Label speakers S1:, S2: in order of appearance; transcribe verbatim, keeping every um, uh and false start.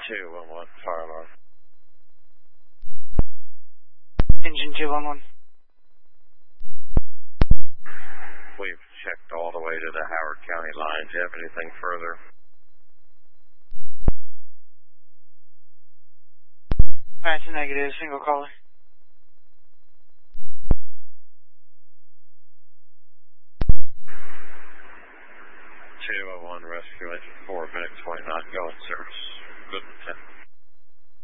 S1: two one one, fire alarm.
S2: Engine two one one.
S1: We've checked all the way to the Howard County line. Do you have anything further?
S2: That's a negative, single caller.
S1: two oh one, rescue engine four, minute twenty-nine, going service. Good intent.